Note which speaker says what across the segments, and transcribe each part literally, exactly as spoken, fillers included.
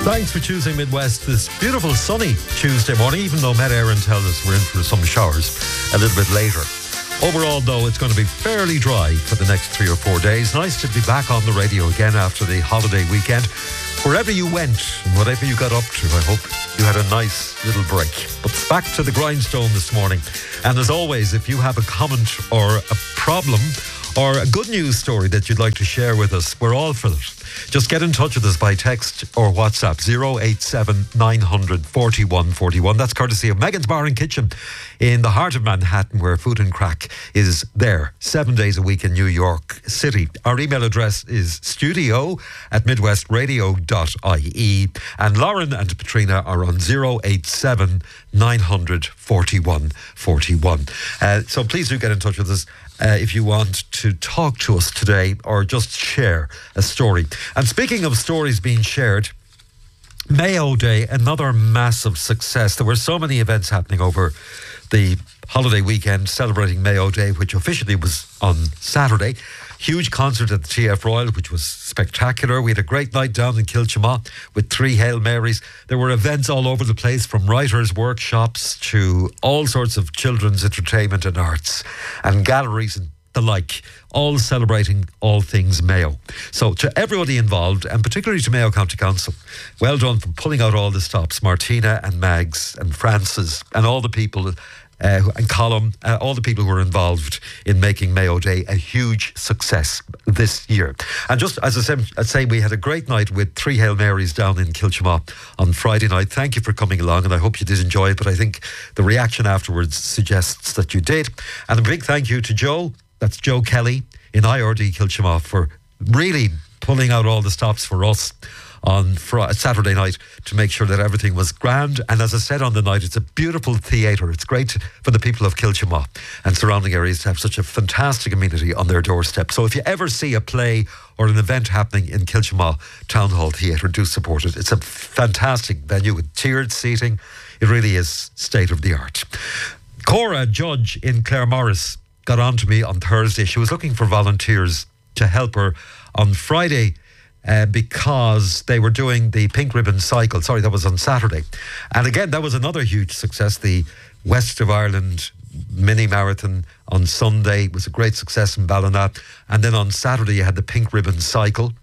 Speaker 1: Thanks for choosing Midwest this beautiful sunny Tuesday morning, even though Met Aaron tells us we're in for some showers a little bit later. Overall, though, it's going to be fairly dry for the next three or four days. Nice to be back on the radio again after the holiday weekend. Wherever you went and whatever you got up to, I hope you had a nice little break. But back to the grindstone this morning. And as always, if you have a comment or a problem or a good news story that you'd like to share with us, we're all for it. Just get in touch with us by text or WhatsApp zero eight seven nine hundred forty-one forty-one. That's courtesy of Megan's Bar and Kitchen in the heart of Manhattan, where Food and Crack is there seven days a week in New York City. Our email address is studio at midwestradio dot I E, and Lauren and Patrina are on zero eight seven nine hundred forty-one forty-one. Uh, so please do get in touch with us Uh, if you want to talk to us today or just share a story. And speaking of stories being shared, Mayo Day, another massive success. There were so many events happening over the holiday weekend celebrating Mayo Day, which officially was on Saturday. Huge concert at the T F Royal, which was spectacular. We had a great night down in Kiltimagh with three Hail Marys. There were events all over the place, from writers' workshops to all sorts of children's entertainment and arts and galleries and the like, all celebrating all things Mayo. So to everybody involved, and particularly to Mayo County Council, well done for pulling out all the stops. Martina and Mags and Francis and all the people Uh, and Colum, uh, all the people who were involved in making Mayo Day a huge success this year. And just as I said, I'd say we had a great night with three Hail Marys down in Kiltimagh on Friday night. Thank you for coming along, and I hope you did enjoy it, but I think the reaction afterwards suggests that you did. And a big thank you to Joe, that's Joe Kelly in I R D Kiltimagh, for really pulling out all the stops for us on Friday, Saturday night to make sure that everything was grand. And as I said on the night, it's a beautiful theatre. It's great for the people of Kiltimagh and surrounding areas to have such a fantastic amenity on their doorstep. So if you ever see a play or an event happening in Kiltimagh Town Hall Theatre, do support it. It's a fantastic venue with tiered seating. It really is state of the art. Cora, judge in Claremorris, got on to me on Thursday. She was looking for volunteers to help her on Friday Uh, because they were doing the Pink Ribbon Cycle. Sorry, that was on Saturday. And again, that was another huge success. The West of Ireland mini marathon on Sunday was a great success in Ballina. And then on Saturday, you had the Pink Ribbon Cycle.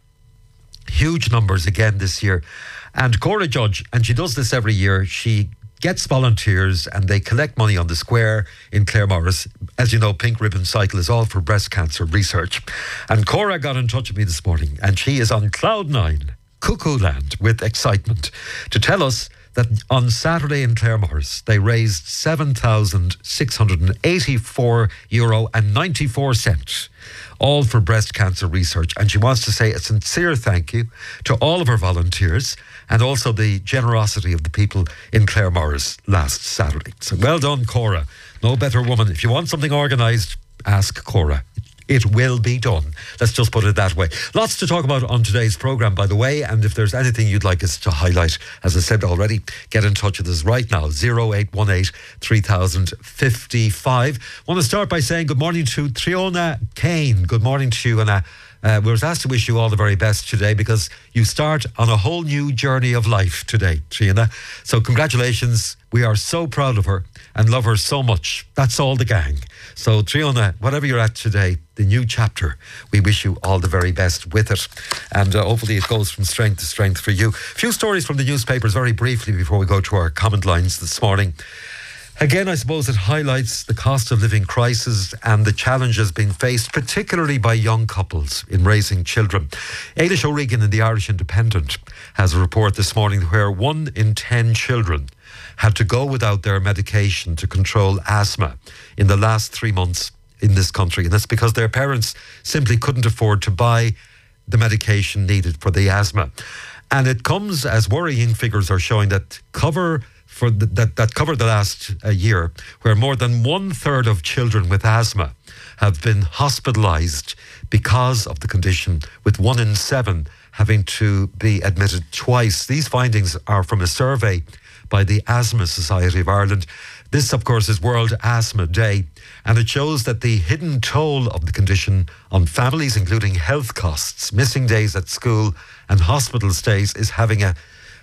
Speaker 1: Huge numbers again this year. And Cora Judge, and she does this every year, she gets volunteers and they collect money on the square in Claremorris. As you know, Pink Ribbon Cycle is all for breast cancer research. And Cora got in touch with me this morning, and she is on cloud nine, cuckoo land, with excitement to tell us that on Saturday in Claremorris they raised seven thousand six hundred eighty-four euro and ninety-four cents, all for breast cancer research. And she wants to say a sincere thank you to all of her volunteers and also the generosity of the people in Claremorris last Saturday. So well done, Cora. No better woman. If you want something organised, ask Cora. It will be done. Let's just put it that way. Lots to talk about on today's programme, by the way, and if there's anything you'd like us to highlight, as I said already, get in touch with us right now, zero eight one eight three thousand fifty-five. I want to start by saying good morning to Triona Kane. Good morning to you, and uh, uh, we were asked to wish you all the very best today because you start on a whole new journey of life today, Triona. So congratulations. We are so proud of her and love her so much. That's all the gang. So Triona, whatever you're at today, the new chapter, we wish you all the very best with it. And uh, hopefully it goes from strength to strength for you. A few stories from the newspapers very briefly before we go to our comment lines this morning. Again, I suppose it highlights the cost of living crisis and the challenges being faced, particularly by young couples in raising children. Ailish O'Regan in the Irish Independent has a report this morning where one in ten children had to go without their medication to control asthma in the last three months in this country. And that's because their parents simply couldn't afford to buy the medication needed for the asthma. And it comes as worrying figures are showing that cover for the, that, that cover the last uh, year, where more than one third of children with asthma have been hospitalised because of the condition, with one in seven having to be admitted twice. These findings are from a survey by the Asthma Society of Ireland. This, of course, is World Asthma Day, and it shows that the hidden toll of the condition on families, including health costs, missing days at school and hospital stays, is having a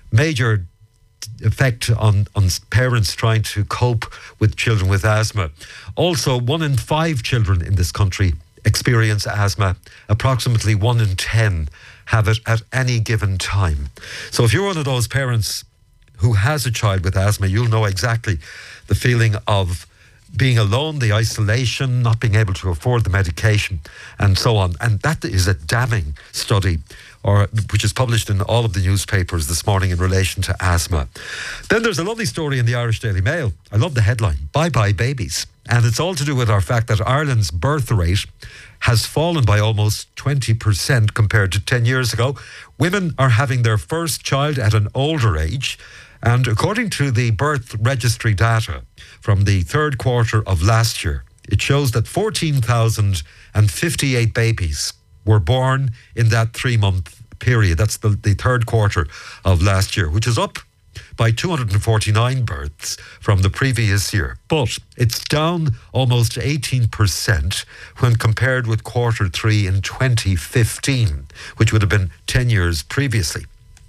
Speaker 1: major effect on, on parents trying to cope with children with asthma. Also, one in five children in this country experience asthma. Approximately one in ten have it at any given time. So if you're one of those parents who has a child with asthma, you'll know exactly the feeling of being alone, the isolation, not being able to afford the medication, and so on. And that is a damning study, or which is published in all of the newspapers this morning in relation to asthma. Then there's a lovely story in the Irish Daily Mail. I love the headline, Bye Bye Babies. And it's all to do with our fact that Ireland's birth rate has fallen by almost twenty percent compared to ten years ago. Women are having their first child at an older age. And according to the birth registry data from the third quarter of last year, it shows that fourteen thousand fifty-eight babies were born in that three-month period. That's the, the third quarter of last year, which is up by two hundred forty-nine births from the previous year. But it's down almost eighteen percent when compared with quarter three in twenty fifteen, which would have been ten years previously.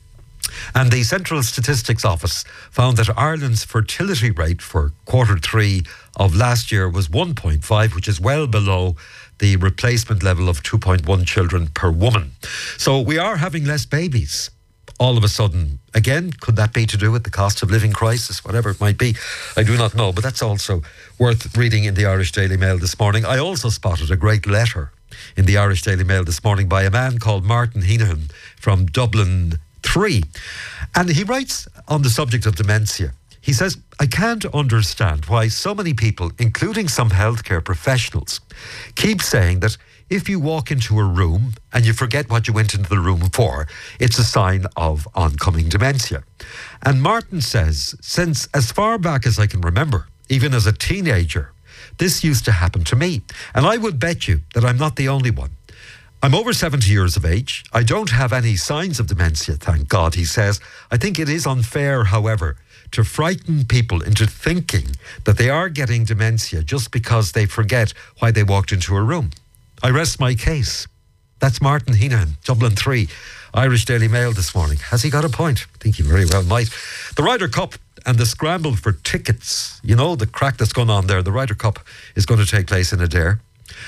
Speaker 1: And the Central Statistics Office found that Ireland's fertility rate for quarter three of last year was one point five, which is well below the replacement level of two point one children per woman. So we are having less babies all of a sudden. Again, could that be to do with the cost of living crisis, whatever it might be? I do not know, but that's also worth reading in the Irish Daily Mail this morning. I also spotted a great letter in the Irish Daily Mail this morning by a man called Martin Heenan from Dublin three. And he writes on the subject of dementia. He says, I can't understand why so many people, including some healthcare professionals, keep saying that if you walk into a room and you forget what you went into the room for, it's a sign of oncoming dementia. And Martin says, since as far back as I can remember, even as a teenager, this used to happen to me. And I would bet you that I'm not the only one. I'm over seventy years of age. I don't have any signs of dementia, thank God, he says. I think it is unfair, however, to frighten people into thinking that they are getting dementia just because they forget why they walked into a room. I rest my case. That's Martin Heenan, Dublin three, Irish Daily Mail this morning. Has he got a point? I think he very well might. The Ryder Cup and the scramble for tickets, you know, the crack that's going on there. The Ryder Cup is going to take place in Adare.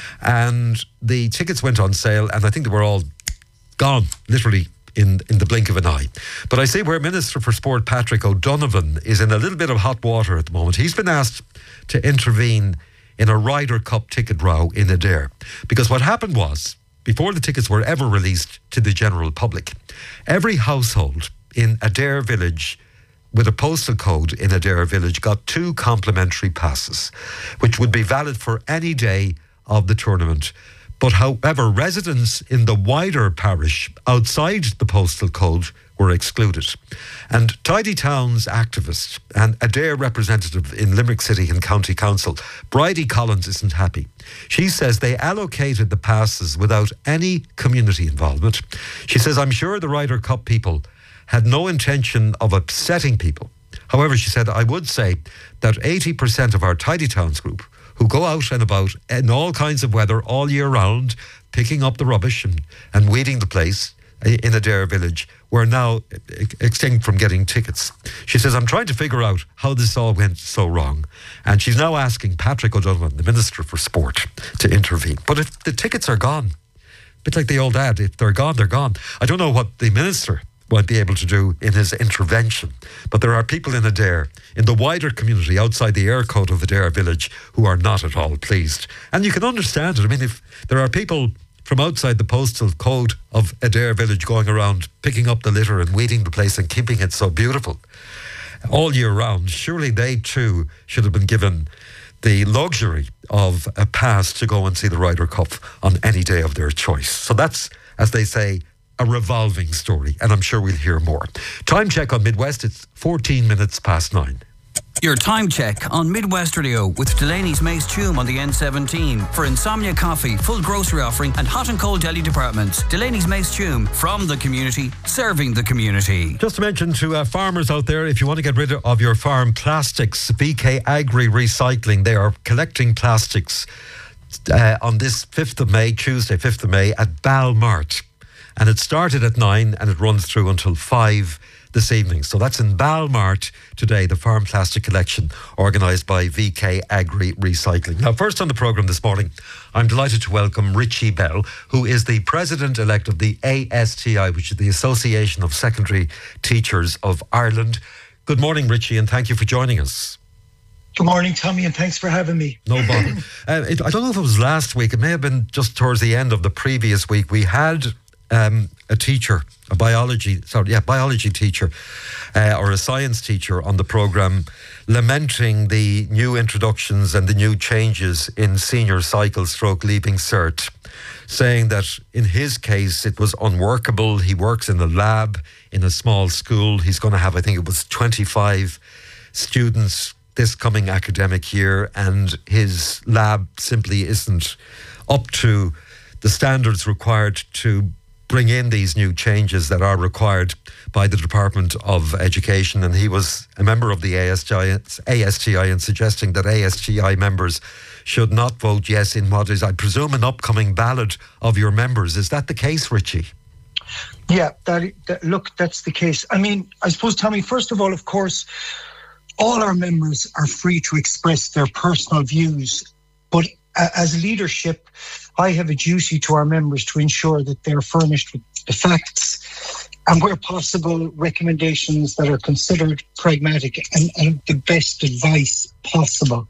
Speaker 1: And the tickets went on sale, and I think they were all gone, literally, in, in the blink of an eye. But I see where Minister for Sport Patrick O'Donovan is in a little bit of hot water at the moment. He's been asked to intervene in a Ryder Cup ticket row in Adare. Because what happened was, before the tickets were ever released to the general public, every household in Adare Village with a postal code in Adare Village got two complimentary passes, which would be valid for any day of the tournament. But however, residents in the wider parish outside the postal code were excluded. And Tidy Towns activist and Adare representative in Limerick City and County Council, Bridie Collins, isn't happy. She says they allocated the passes without any community involvement. She says, I'm sure the Ryder Cup people had no intention of upsetting people. However, she said, I would say that eighty percent of our Tidy Towns group, who go out and about in all kinds of weather all year round, picking up the rubbish and, and weeding the place in Adare Village, were now extinct from getting tickets. She says, I'm trying to figure out how this all went so wrong. And she's now asking Patrick O'Donovan, the Minister for Sport, to intervene. But if the tickets are gone, a bit like the old ad, if they're gone, they're gone. I don't know what the Minister won't be able to do in his intervention. But there are people in Adare, in the wider community outside the air code of Adare Village, who are not at all pleased. And you can understand it. I mean, if there are people from outside the postal code of Adare Village going around picking up the litter and weeding the place and keeping it so beautiful all year round, surely they too should have been given the luxury of a pass to go and see the Ryder Cup on any day of their choice. So that's, as they say, a revolving story, and I'm sure we'll hear more. Time check on Midwest, it's fourteen minutes past nine.
Speaker 2: Your time check on Midwest Radio with Delaney's Mace Tume on the N seventeen. For Insomnia Coffee, full grocery offering and hot and cold deli departments. Delaney's Mace Tume, from the community, serving the community.
Speaker 1: Just to mention to uh, farmers out there, if you want to get rid of your farm plastics, V K Agri Recycling, they are collecting plastics uh, on this fifth of May, Tuesday, fifth of May, at Balmart. And it started at nine and it runs through until five this evening. So that's in Balmart today, the Farm Plastic Collection organised by V K Agri Recycling. Now, first on the programme this morning, I'm delighted to welcome Richie Bell, who is the President-elect of the A S T I, which is the Association of Secondary Teachers of Ireland. Good morning, Richie, and thank you for joining us.
Speaker 3: Good morning, Tommy, and thanks for having me.
Speaker 1: No bother. uh, it, I don't know if it was last week. It may have been just towards the end of the previous week. We had um, a teacher, a biology, sorry, yeah, biology teacher, uh, or a science teacher on the programme, lamenting the new introductions and the new changes in senior cycle stroke leaving cert, saying that in his case it was unworkable. He works in a lab in a small school. He's going to have, I think it was twenty-five students this coming academic year, and his lab simply isn't up to the standards required to bring in these new changes that are required by the Department of Education. And he was a member of the A S T I, A S T I and suggesting that A S T I members should not vote yes in what is, I presume, an upcoming ballot of your members. Is that the case, Richie?
Speaker 3: Yeah, that, that, look, that's the case. I mean, I suppose, Tommy, first of all, of course, all our members are free to express their personal views, but uh, as leadership, I have a duty to our members to ensure that they're furnished with the facts and, where possible, recommendations that are considered pragmatic and, and the best advice possible.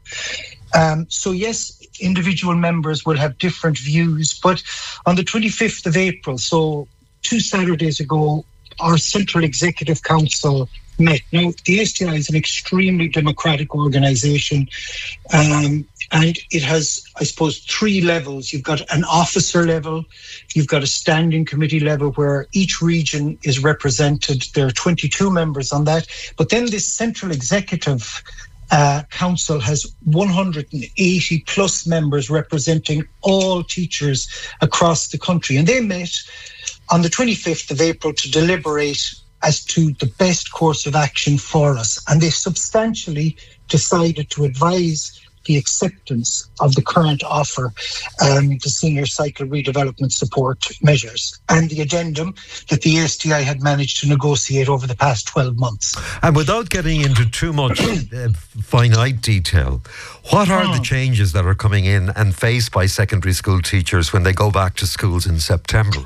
Speaker 3: Um, so yes, individual members will have different views, but on the twenty-fifth of April, so two Saturdays ago, our Central Executive Council met. Now, the A S T I is an extremely democratic organisation, um, and it has, I suppose, three levels. You've got an officer level, you've got a standing committee level where each region is represented. There are twenty-two members on that. But then this Central Executive uh, Council has one hundred eighty plus members representing all teachers across the country. And they met on the twenty-fifth of April to deliberate as to the best course of action for us. And they substantially decided to advise the acceptance of the current offer, um, the senior cycle redevelopment support measures, and the addendum that the A S T I had managed to negotiate over the past twelve months.
Speaker 1: And without getting into too much uh, finite detail, what are oh. the changes that are coming in and faced by secondary school teachers when they go back to schools in September?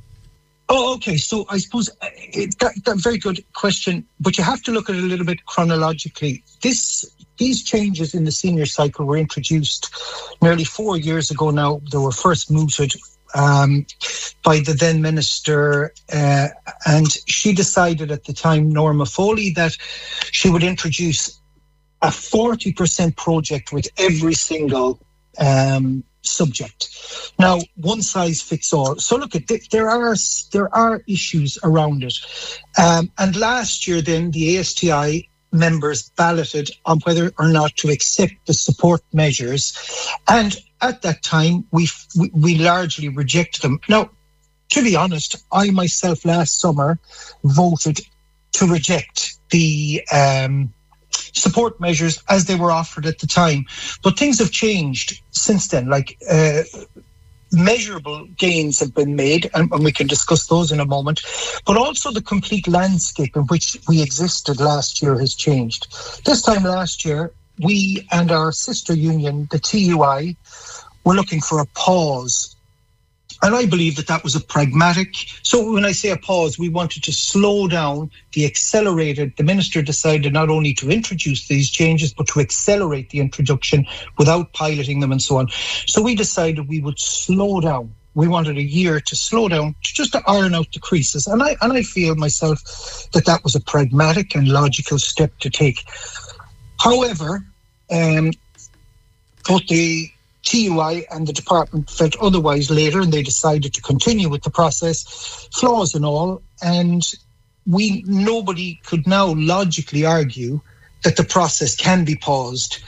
Speaker 3: Oh, okay. So I suppose uh, it, that, that very good question, but you have to look at it a little bit chronologically. This, these changes in the senior cycle were introduced nearly four years ago now. They were first mooted um, by the then minister, uh, and she decided at the time, Norma Foley, that she would introduce a forty percent project with every single um subject. Now, one size fits all. So look, at there are there are issues around it. Um, and last year, then the A S T I members balloted on whether or not to accept the support measures, and at that time, we we, we largely rejected them. Now, to be honest, I myself last summer voted to reject the Um, support measures as they were offered at the time. But things have changed since then. Like uh, measurable gains have been made, and, and we can discuss those in a moment. But also the complete landscape in which we existed last year has changed. This time last year, we and our sister union, the T U I, were looking for a pause. And I believe that that was a pragmatic. So when I say a pause, we wanted to slow down the accelerated. The minister decided not only to introduce these changes, but to accelerate the introduction without piloting them and so on. So we decided we would slow down. We wanted a year to slow down, just to iron out the creases. And I and I feel myself that that was a pragmatic and logical step to take. However, um, both the T U I and the department felt otherwise later, and they decided to continue with the process, flaws and all. And we nobody could now logically argue that the process can be paused,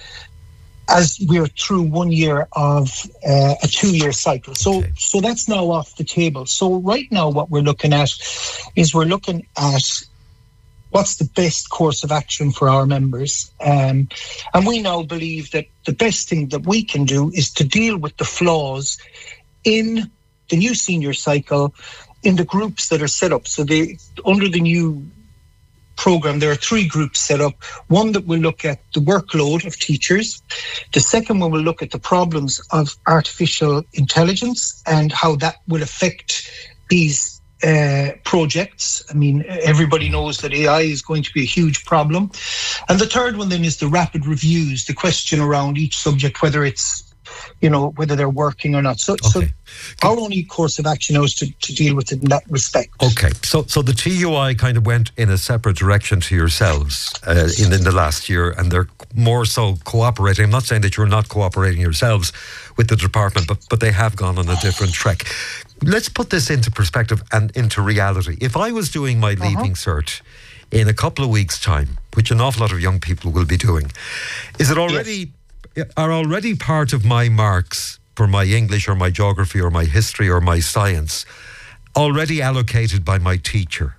Speaker 3: as we're through one year of uh, a two-year cycle. So, okay. so that's now off the table. So right now what we're looking at is we're looking at what's the best course of action for our members. Um, and we now believe that the best thing that we can do is to deal with the flaws in the new senior cycle in the groups that are set up. So they, under the new program, there are three groups set up. One that will look at the workload of teachers. The second one will look at the problems of artificial intelligence and how that will affect these uh, projects. I mean, everybody knows that A I is going to be a huge problem. And the third one then is the rapid reviews, the question around each subject, whether it's you know, whether they're working or not. So, okay. so our only course of action now is to, to deal with it in that respect.
Speaker 1: Okay, so so the T U I kind of went in a separate direction to yourselves uh, in, in the last year, and they're more so cooperating. I'm not saying that you're not cooperating yourselves with the department, but, but they have gone on a different track. Let's put this into perspective and into reality. If I was doing my uh-huh. Leaving Cert in a couple of weeks' time, which an awful lot of young people will be doing, is it already... Yes. are already part of my marks for my English or my geography or my history or my science already allocated by my teacher?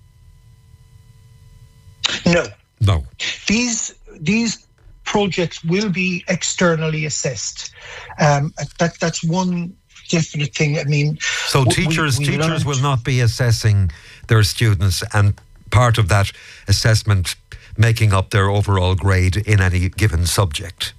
Speaker 3: No.
Speaker 1: No.
Speaker 3: These these projects will be externally assessed. Um, that that's one definite thing. I mean,
Speaker 1: so teachers we, we teachers will not be assessing their students, and part of that assessment making up their overall grade in any given subject.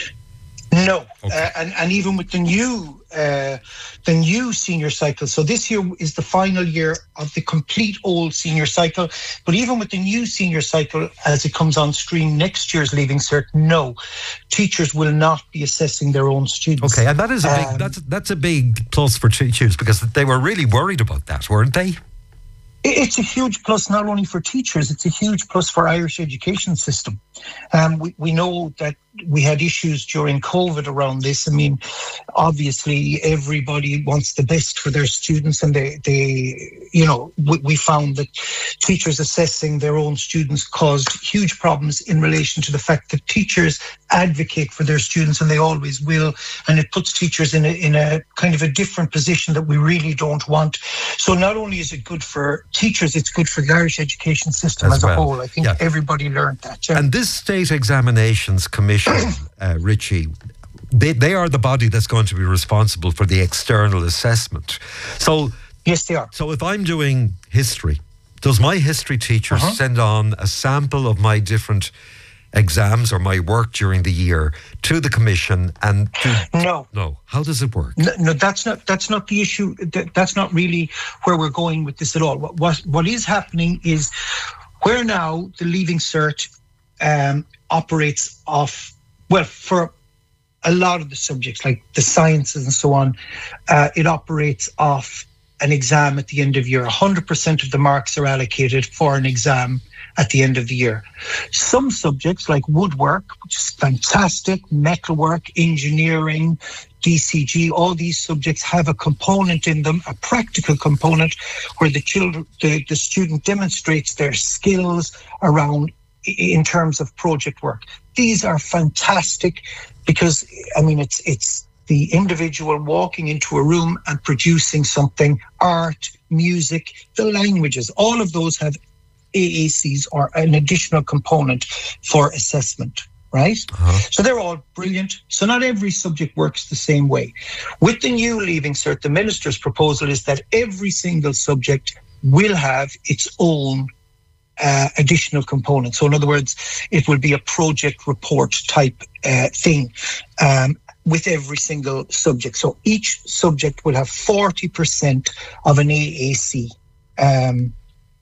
Speaker 3: No,
Speaker 1: okay.
Speaker 3: uh, and and even with the new uh, the new senior cycle. So this year is the final year of the complete old senior cycle. But even with the new senior cycle, as it comes on stream next year's Leaving Cert, no, teachers will not be assessing their own students.
Speaker 1: Okay, and that is a big
Speaker 3: um,
Speaker 1: that's that's a big plus for teachers, because they were really worried about that, weren't they?
Speaker 3: It's a huge plus not only for teachers, it's a huge plus for Irish education system. Um, we, we know that we had issues during COVID around this. I mean, obviously everybody wants the best for their students, and they, they you know, we, we found that teachers assessing their own students caused huge problems in relation to the fact that teachers advocate for their students, and they always will, and it puts teachers in a, in a kind of a different position that we really don't want. So not only is it good for teachers, it's good for the Irish education system as, as well. a whole. I think yeah. everybody learned that. Yeah.
Speaker 1: And this State Examinations Commission, uh, Richie, they, they are the body that's going to be responsible for the external assessment. So,
Speaker 3: yes, they are.
Speaker 1: So if I'm doing history, does my history teacher uh-huh. send on a sample of my different exams or my work during the year to the commission? And do,
Speaker 3: no,
Speaker 1: no. How does it work?
Speaker 3: No, no, that's not that's not the issue. That, that's not really where we're going with this at all. What what, what is happening is where now the Leaving Cert um, operates off. Well, for a lot of the subjects like the sciences and so on, uh, it operates off an exam at the end of year. one hundred percent of the marks are allocated for an exam at the end of the year. Some subjects like woodwork, which is fantastic, metalwork, engineering, D C G, all these subjects have a component in them, a practical component, where the children, the, the student demonstrates their skills around in terms of project work. These are fantastic because, I mean, it's it's the individual walking into a room and producing something, art, music, the languages, all of those have A A Cs or an additional component for assessment, right? Uh-huh. So they're all brilliant. So not every subject works the same way. With the new Leaving Cert, the Minister's proposal is that every single subject will have its own uh, additional component. So in other words, it will be a project report type uh, thing um, with every single subject. So each subject will have forty percent of an A A C. Um,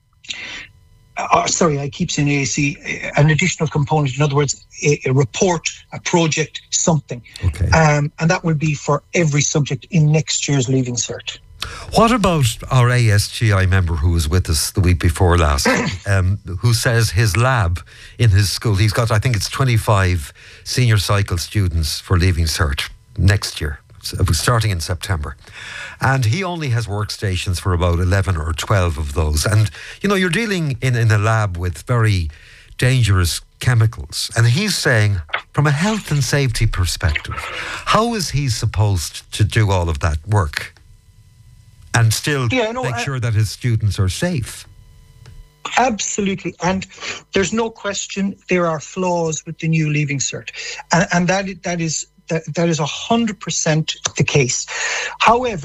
Speaker 3: Uh, sorry, I keep saying A A C, an additional component. In other words, a, a report, a project, something.
Speaker 1: Okay.
Speaker 3: Um, and that will be for every subject in next year's Leaving Cert.
Speaker 1: What about our A S G I member who was with us the week before last, um, who says his lab in his school, he's got, I think it's twenty-five senior cycle students for Leaving Cert next year, starting in September. And he only has workstations for about eleven or twelve of those. And, you know, you're dealing in, in a lab with very dangerous chemicals. And he's saying, from a health and safety perspective, how is he supposed to do all of that work and still yeah, no, make I, sure that his students are safe?
Speaker 3: Absolutely. And there's no question there are flaws with the new Leaving Cert. And, and that that is... That, that is one hundred percent the case. However,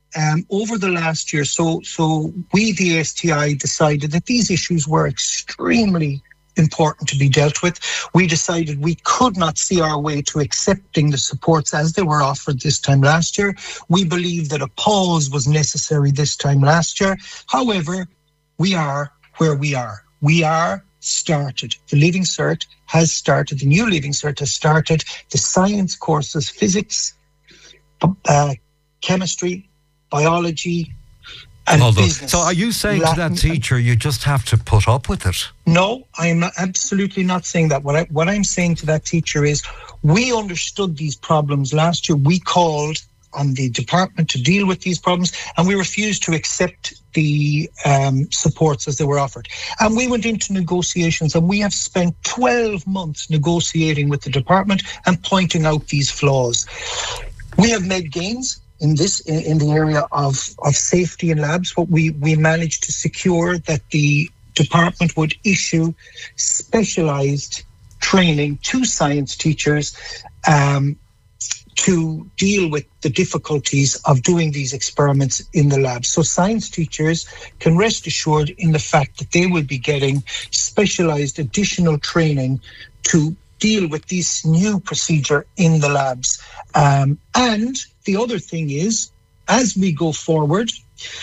Speaker 3: um, over the last year, so so we, the A S T I, decided that these issues were extremely important to be dealt with. We decided we could not see our way to accepting the supports as they were offered this time last year. We believe that a pause was necessary this time last year. However, we are where we are. We are started. The Leaving Cert has started. The new Leaving Cert has started. The science courses, physics, uh, chemistry, biology, and
Speaker 1: Although,
Speaker 3: business.
Speaker 1: so are you saying
Speaker 3: Latin,
Speaker 1: to that teacher, you just have to put up with it?
Speaker 3: No, I'm absolutely not saying that. What, I, what I'm saying to that teacher is, we understood these problems last year. We called on the department to deal with these problems, and we refused to accept the um, supports as they were offered. And we went into negotiations, and we have spent twelve months negotiating with the department and pointing out these flaws. We have made gains in this, in, in the area of, of safety in labs. What we, we managed to secure that the department would issue specialised training to science teachers um, to deal with the difficulties of doing these experiments in the lab. So science teachers can rest assured in the fact that they will be getting specialised additional training to deal with this new procedure in the labs. Um, and the other thing is, as we go forward,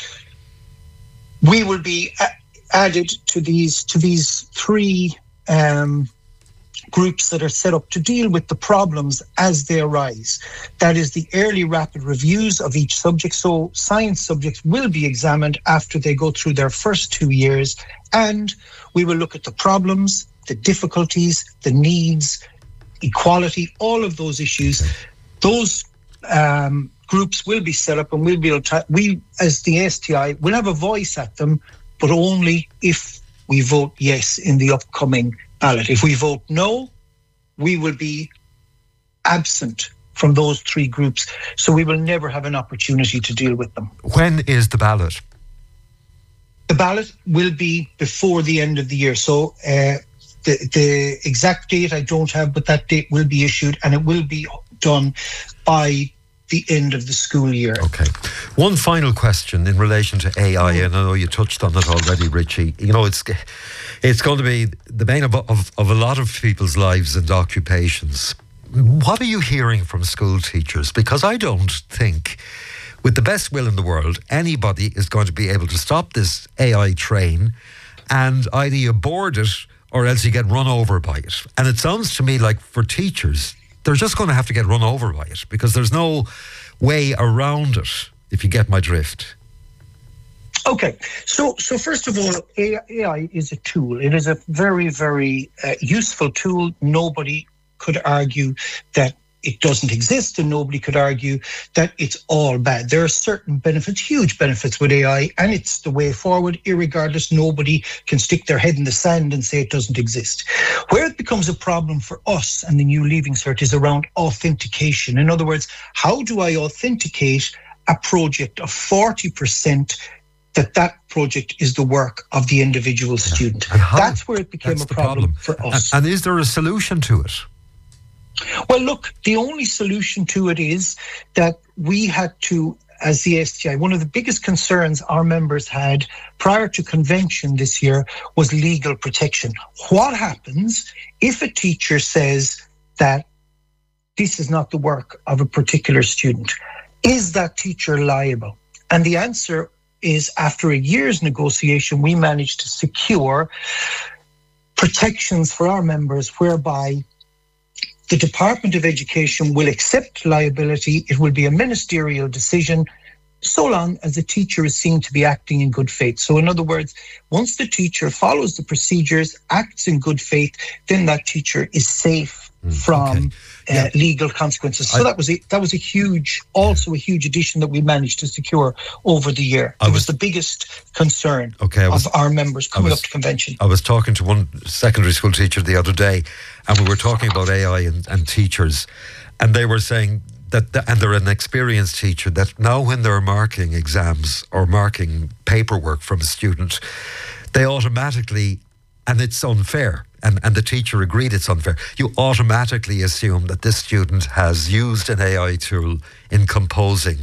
Speaker 3: we will be a- added to these to these three um, groups that are set up to deal with the problems as they arise. That is the early rapid reviews of each subject. So science subjects will be examined after they go through their first two years, and we will look at the problems, the difficulties, the needs, equality, all of those issues. Those um, groups will be set up, and we'll be able to, we as the A S T I will have a voice at them, but only if we vote yes in the upcoming ballot. If we vote no, we will be absent from those three groups. So we will never have an opportunity to deal with them.
Speaker 1: When is the ballot?
Speaker 3: The ballot will be before the end of the year. So uh, the, the exact date I don't have, but that date will be issued, and it will be done by the end of the school year.
Speaker 1: Okay. One final question in relation to A I, and I know you touched on it already, Richie. You know, it's it's going to be the bane of, of, of a lot of people's lives and occupations. What are you hearing from school teachers? Because I don't think, with the best will in the world, anybody is going to be able to stop this A I train, and either you board it or else you get run over by it. And it sounds to me like for teachers, they're just going to have to get run over by it, because there's no way around it, if you get my drift.
Speaker 3: Okay, so so first of all, A I is a tool. It is a very, very uh, useful tool. Nobody could argue that it doesn't exist, and nobody could argue that it's all bad. There are certain benefits, huge benefits with A I, and it's the way forward. Irregardless, nobody can stick their head in the sand and say it doesn't exist. Where it becomes a problem for us and the new Leaving Cert is around authentication. In other words, how do I authenticate a project of forty percent that that project is the work of the individual yeah. student? How, That's where it became a problem, problem for us.
Speaker 1: And, and is there a solution to it?
Speaker 3: Well, look, the only solution to it is that we had to, as the A S T I, one of the biggest concerns our members had prior to convention this year was legal protection. What happens if a teacher says that this is not the work of a particular student? Is that teacher liable? And the answer is, after a year's negotiation, we managed to secure protections for our members whereby the Department of Education will accept liability. It will be a ministerial decision so long as the teacher is seen to be acting in good faith. So in other words, once the teacher follows the procedures, acts in good faith, then that teacher is safe mm, from okay. yeah. uh, legal consequences. So I, that was a, that was a huge, also a huge addition that we managed to secure over the year. It was, was the biggest concern okay, was, of our members coming was, up to convention.
Speaker 1: I was talking to one secondary school teacher the other day, and we were talking about A I and, and teachers, and they were saying that, the, and they're an experienced teacher, that now when they're marking exams or marking paperwork from a student, they automatically, and it's unfair, and, and the teacher agreed it's unfair, you automatically assume that this student has used an A I tool in composing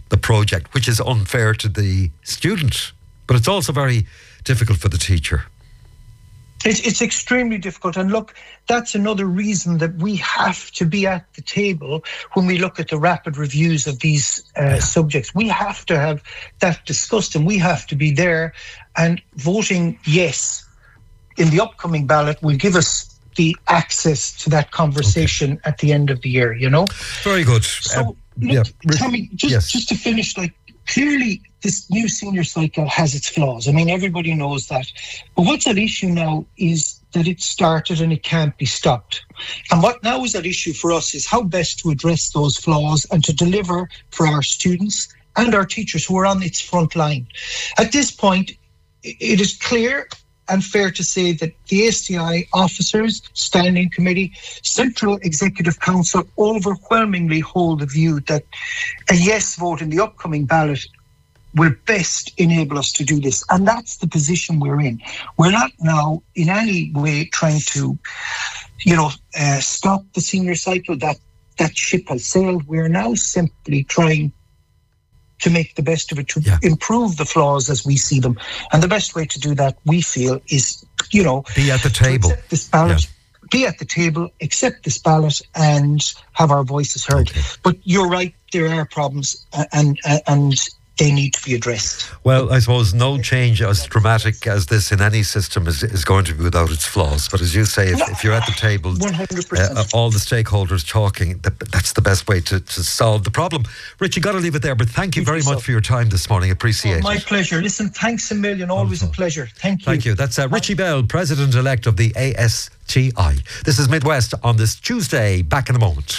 Speaker 1: the project, which is unfair to the student, but it's also very difficult for the teacher.
Speaker 3: It's, it's extremely difficult. And look, that's another reason that we have to be at the table when we look at the rapid reviews of these uh, yeah. subjects. We have to have that discussed, and we have to be there. And voting yes in the upcoming ballot will give us the access to that conversation okay. at the end of the year, you know?
Speaker 1: Very good.
Speaker 3: So,
Speaker 1: um,
Speaker 3: look,
Speaker 1: yeah.
Speaker 3: Tommy, just,
Speaker 1: yes.
Speaker 3: just to finish, like, clearly this new senior cycle has its flaws. I mean, everybody knows that. But what's at issue now is that it started and it can't be stopped. And what now is at issue for us is how best to address those flaws and to deliver for our students and our teachers who are on its front line. At this point, it is clear and fair to say that the A S T I officers, Standing Committee, Central Executive Council overwhelmingly hold the view that a yes vote in the upcoming ballot will best enable us to do this. And that's the position we're in. We're not now in any way trying to, you know, uh, stop the senior cycle. That, that ship has sailed. We're now simply trying to make the best of it, to yeah. improve the flaws as we see them. And the best way to do that, we feel, is, you know,
Speaker 1: be at the table.
Speaker 3: Accept this ballot, yeah. be at the table, accept this ballot, and have our voices heard. Okay. But you're right, there are problems, and and, and they need to be addressed.
Speaker 1: Well, I suppose no change as dramatic as this in any system is, is going to be without its flaws. But as you say, if, if you're at the table, one hundred percent. Uh, all the stakeholders talking, that, that's the best way to, to solve the problem. Rich, you got to leave it there, but thank you very much for your time this morning. Appreciate
Speaker 3: oh, my
Speaker 1: it.
Speaker 3: My pleasure. Listen, thanks a million. Always also. a pleasure. Thank you.
Speaker 1: Thank you. That's uh, Richie Bell, President-elect of the A S T I. This is Midwest on this Tuesday. Back in a moment.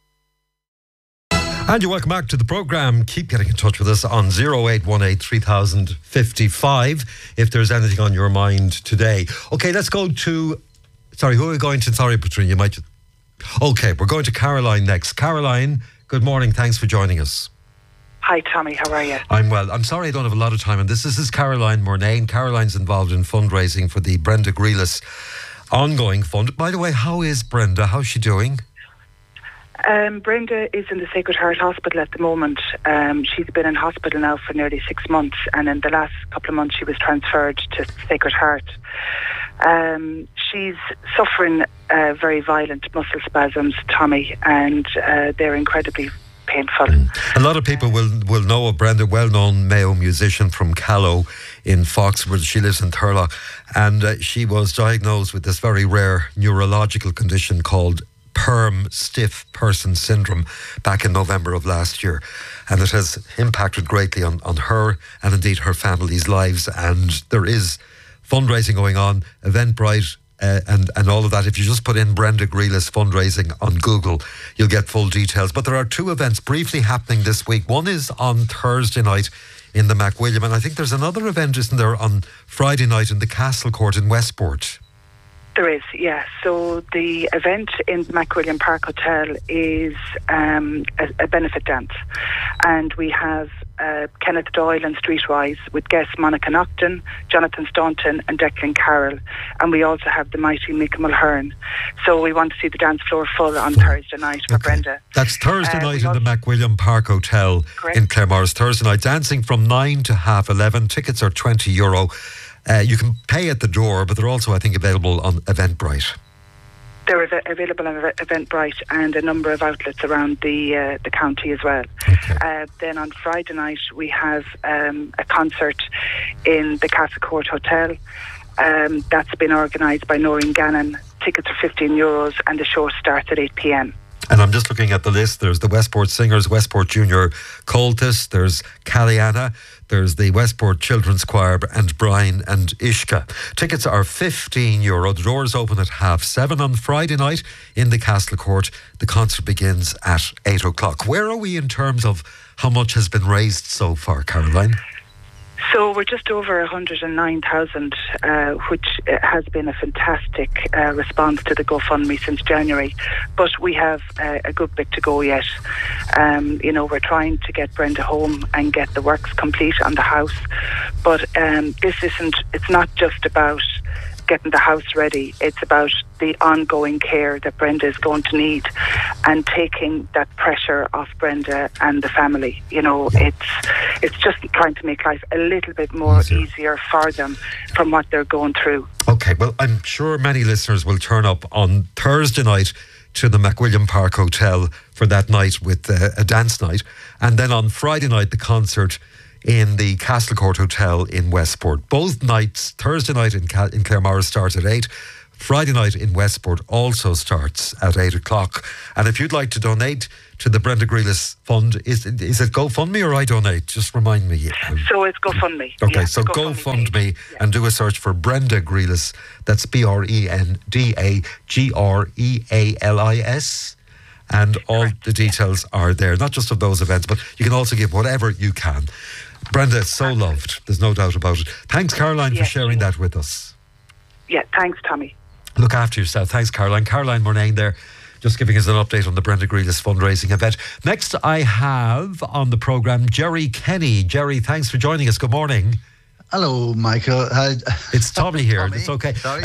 Speaker 1: And you're welcome back to the programme. Keep getting in touch with us on oh eight one eight, three thousand fifty-five if there's anything on your mind today. Okay, let's go to... Sorry, who are we going to? Sorry, Patrina, you might... Okay, we're going to Caroline next. Caroline, good morning. Thanks for joining us.
Speaker 4: Hi, Tommy. How are you?
Speaker 1: I'm well. I'm sorry I don't have a lot of time on this. This is Caroline Murnane. Caroline's involved in fundraising for the Brenda Grealish ongoing fund. By the way, how is Brenda? How's she doing?
Speaker 4: Um, Brenda is in the Sacred Heart Hospital at the moment. Um, she's been in hospital now for nearly six months, and in the last couple of months she was transferred to Sacred Heart. Um, she's suffering uh, very violent muscle spasms, Tommy, and uh, they're incredibly painful.
Speaker 1: Mm. A lot of people will, will know of Brenda, well-known Mayo musician from Callow in Foxwood. She lives in Thurlock, and uh, she was diagnosed with this very rare neurological condition called Perm Stiff Person Syndrome back in November of last year, and it has impacted greatly on, on her and indeed her family's lives. And there is fundraising going on, Eventbrite uh, and, and all of that. If you just put in Brenda Grealish fundraising on Google, you'll get full details. But there are two events briefly happening this week. One is on Thursday night in the MacWilliam, and I think there's another event, isn't there, on Friday night in the Castle Court in Westport.
Speaker 4: There is, yeah. So the event in the MacWilliam Park Hotel is um, a, a benefit dance. And we have uh, Kenneth Doyle and Streetwise with guests Monica Nocton, Jonathan Staunton and Declan Carroll. And we also have the mighty Mick Mulhern. So we want to see the dance floor full on Thursday night for okay. Brenda.
Speaker 1: That's Thursday uh, night in the MacWilliam Park Hotel correct. in Claremorris. Thursday night, dancing from nine to half eleven. Tickets are twenty euro. Uh, you can pay at the door, but they're also, I think, available on Eventbrite.
Speaker 4: They're av- available on Eventbrite and a number of outlets around the uh, the county as well.
Speaker 1: Okay.
Speaker 4: Uh, then on Friday night we have um, a concert in the Castle Court Hotel. Um, that's been organised by Noreen Gannon. Tickets are fifteen euros and the show starts at eight p.m.
Speaker 1: And I'm just looking at the list. There's the Westport Singers, Westport Junior Coltis, there's Caliana, there's the Westport Children's Choir, and Brian and Ishka. Tickets are fifteen euro. The doors open at half seven on Friday night in the Castle Court. The concert begins at eight o'clock. Where are we in terms of how much has been raised so far, Caroline?
Speaker 4: So we're just over one hundred nine thousand, uh, which has been a fantastic uh, response to the GoFundMe since January. But we have uh, a good bit to go yet. Um, you know, we're trying to get Brenda home and get the works complete on the house. But um, this isn't, it's not just about getting the house ready. It's about the ongoing care that Brenda is going to need, and taking that pressure off Brenda and the family. You know, it's it's just trying to make life a little bit more easier, easier for them from what they're going through.
Speaker 1: Okay, well, I'm sure many listeners will turn up on Thursday night to the McWilliam Park Hotel for that night with uh, a dance night, and then on Friday night the concert in the Castlecourt Hotel in Westport. Both nights, Thursday night in, Cal- in Claremorris starts at eight. Friday night in Westport also starts at eight o'clock. And if you'd like to donate to the Brenda Grealish Fund, is, is it GoFundMe or I Donate? Just remind me.
Speaker 4: So it's GoFundMe.
Speaker 1: Okay,
Speaker 4: yeah,
Speaker 1: so GoFundMe,
Speaker 4: GoFundMe
Speaker 1: yeah. and do a search for Brenda Grealish. That's B R E N D A G R E A L I S. And all Correct. The details yeah. are there, not just of those events, but you can also give whatever you can. Brenda, so Absolutely. Loved. There's no doubt about it. Thanks, Caroline, yes. for sharing that with us.
Speaker 4: Yeah, thanks, Tommy.
Speaker 1: Look after yourself. Thanks, Caroline. Caroline Murnane there, just giving us an update on the Brenda Grealish fundraising event. Next, I have on the programme Jerry Kenny. Jerry, thanks for joining us. Good morning.
Speaker 5: Hello, Michael. Uh,
Speaker 1: it's Tommy here.
Speaker 5: Tommy.
Speaker 1: It's okay.
Speaker 5: Sorry.